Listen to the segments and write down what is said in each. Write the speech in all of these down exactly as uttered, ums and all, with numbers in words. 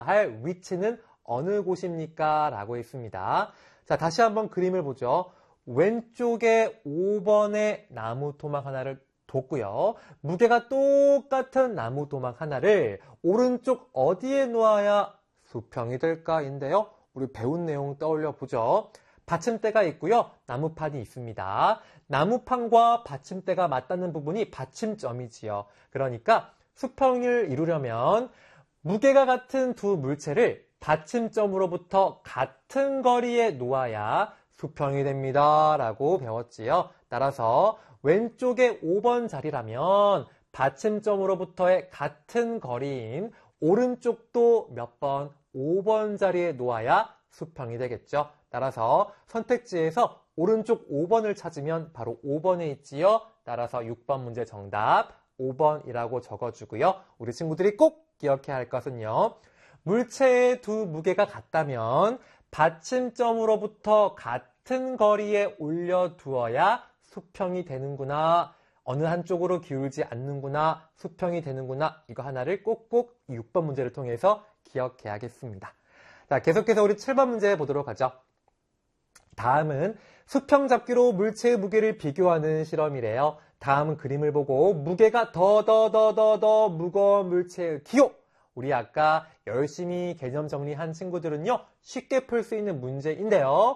할 위치는 어느 곳입니까? 라고 했습니다. 자, 다시 한번 그림을 보죠. 왼쪽에 오 번의 나무 토막 하나를 뒀고요. 무게가 똑같은 나무 토막 하나를 오른쪽 어디에 놓아야 수평이 될까인데요. 우리 배운 내용 떠올려 보죠. 받침대가 있고요. 나무판이 있습니다. 나무판과 받침대가 맞닿는 부분이 받침점이지요. 그러니까 수평을 이루려면 무게가 같은 두 물체를 받침점으로부터 같은 거리에 놓아야 수평이 됩니다. 라고 배웠지요. 따라서 왼쪽에 오 번 자리라면 받침점으로부터의 같은 거리인 오른쪽도 몇 번? 오 번 자리에 놓아야 수평이 되겠죠. 따라서 선택지에서 오른쪽 오 번을 찾으면 바로 오 번에 있지요. 따라서 육 번 문제 정답 오 번이라고 적어주고요. 우리 친구들이 꼭 기억해야 할 것은요. 물체의 두 무게가 같다면 받침점으로부터 같은 거리에 올려두어야 수평이 되는구나. 어느 한쪽으로 기울지 않는구나. 수평이 되는구나. 이거 하나를 꼭꼭 육 번 문제를 통해서 기억해야겠습니다. 자, 계속해서 우리 칠 번 문제 보도록 하죠. 다음은 수평 잡기로 물체의 무게를 비교하는 실험이래요. 다음 그림을 보고 무게가 더 더 더 더 더 무거운 물체의 기호. 우리 아까 열심히 개념 정리한 친구들은요. 쉽게 풀 수 있는 문제인데요.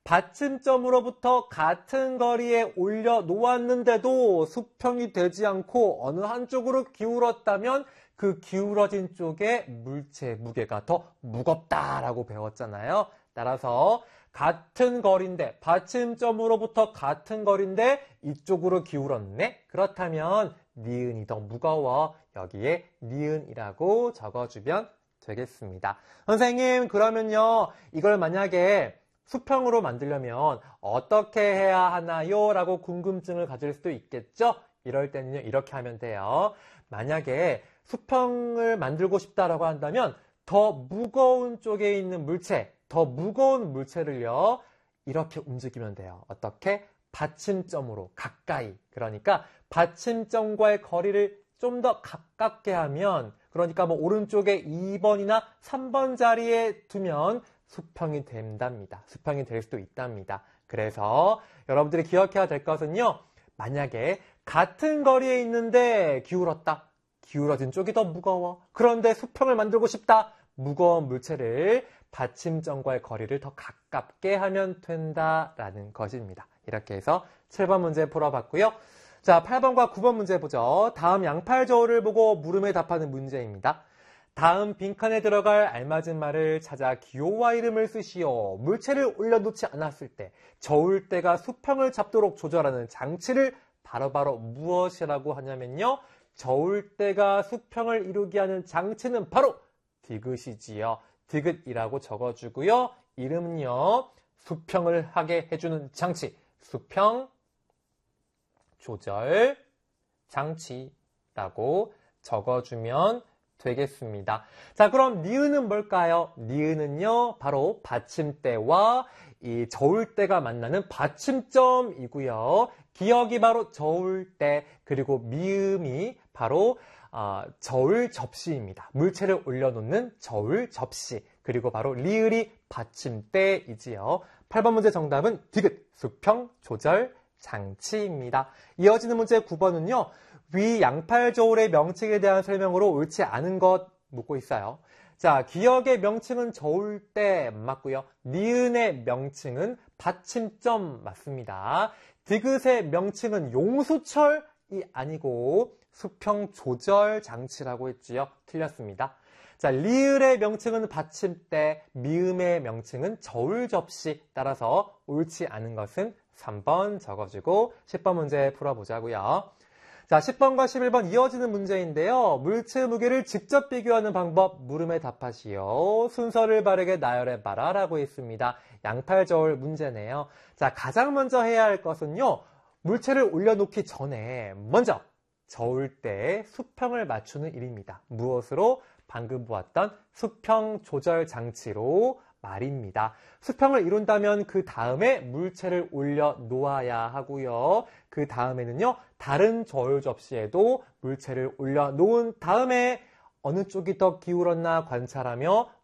받침점으로부터 같은 거리에 올려 놓았는데도 수평이 되지 않고 어느 한쪽으로 기울었다면 그 기울어진 쪽에 물체의 무게가 더 무겁다라고 배웠잖아요. 따라서 같은 거리인데 받침점으로부터 같은 거리인데 이쪽으로 기울었네? 그렇다면 니은이 더 무거워. 여기에 니은이라고 적어주면 되겠습니다. 선생님, 그러면요. 이걸 만약에 수평으로 만들려면 어떻게 해야 하나요? 라고 궁금증을 가질 수도 있겠죠? 이럴 때는요. 이렇게 하면 돼요. 만약에 수평을 만들고 싶다라고 한다면 더 무거운 쪽에 있는 물체, 더 무거운 물체를요. 이렇게 움직이면 돼요. 어떻게? 받침점으로 가까이. 그러니까 받침점과의 거리를 좀 더 가깝게 하면, 그러니까 뭐 오른쪽에 이 번이나 삼 번 자리에 두면 수평이 된답니다. 수평이 될 수도 있답니다. 그래서 여러분들이 기억해야 될 것은요. 만약에 같은 거리에 있는데 기울었다. 기울어진 쪽이 더 무거워. 그런데 수평을 만들고 싶다. 무거운 물체를 받침점과의 거리를 더 가깝게 하면 된다라는 것입니다. 이렇게 해서 칠 번 문제 풀어봤고요. 자, 팔 번과 구 번 문제 보죠. 다음 양팔 저울을 보고 물음에 답하는 문제입니다. 다음 빈칸에 들어갈 알맞은 말을 찾아 기호와 이름을 쓰시오. 물체를 올려놓지 않았을 때 저울대가 수평을 잡도록 조절하는 장치를 바로바로 무엇이라고 하냐면요. 저울대가 수평을 이루게 하는 장치는 바로 디귿이지요. 디귿이라고 적어주고요. 이름은요. 수평을 하게 해주는 장치. 수평 조절 장치라고 적어주면 되겠습니다. 자, 그럼 니은은 뭘까요? 니은은요, 바로 받침대와 이 저울대가 만나는 받침점이고요. 기억이 바로 저울대, 그리고 미음이 바로 어, 저울 접시입니다. 물체를 올려놓는 저울 접시, 그리고 바로 리을이 받침대이지요. 팔 번 문제 정답은 디귿, 수평 조절 장치입니다. 이어지는 문제 구 번은요. 위 양팔 저울의 명칭에 대한 설명으로 옳지 않은 것 묻고 있어요. 자, 기억의 명칭은 저울대 맞고요. 니은의 명칭은 받침점 맞습니다. 디귿의 명칭은 용수철이 아니고 수평 조절 장치라고 했지요. 틀렸습니다. 자, 리을의 명칭은 받침대, 미음의 명칭은 저울 접시. 따라서 옳지 않은 것은 삼 번 적어주고 십 번 문제 풀어보자고요. 자, 십 번과 십일 번 이어지는 문제인데요. 물체 무게를 직접 비교하는 방법, 물음에 답하시오. 순서를 바르게 나열해봐라 라고 했습니다. 양팔 저울 문제네요. 자, 가장 먼저 해야 할 것은요. 물체를 올려놓기 전에 먼저 저울대의 수평을 맞추는 일입니다. 무엇으로? 방금 보았던 수평 조절 장치로 말입니다. 수평을 이룬다면 그 다음에 물체를 올려 놓아야 하고요. 그 다음에는요, 다른 저울 접시에도 물체를 올려 놓은 다음에 어느 쪽이 더 기울었나 관찰하며